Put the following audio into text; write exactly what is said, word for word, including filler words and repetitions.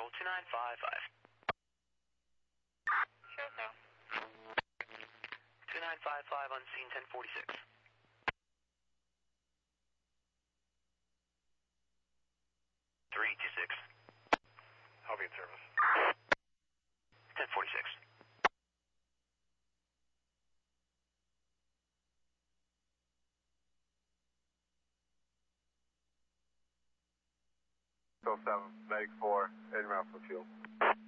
Control two nine five five. Shows now. two nine five five on scene ten forty-six. three two six. I'll be in service. ten forty-six. seven, Medic four, en route for fuel.